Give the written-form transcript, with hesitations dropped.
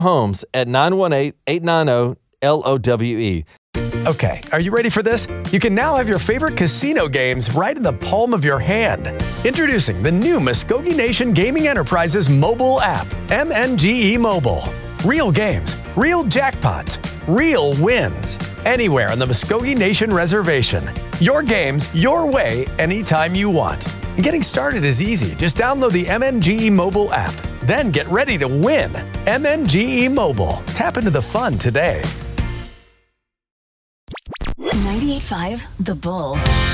Homes at 918-890-LOWE. Okay, are you ready for this? You can now have your favorite casino games right in the palm of your hand. Introducing the new Muskogee Nation Gaming Enterprises mobile app, MNGE Mobile. Real games, real jackpots, real wins. Anywhere on the Muskogee Nation Reservation. Your games, your way, anytime you want. And getting started is easy. Just download the MNGE Mobile app. Then get ready to win. MNGE Mobile. Tap into the fun today. 98.5 The Bull.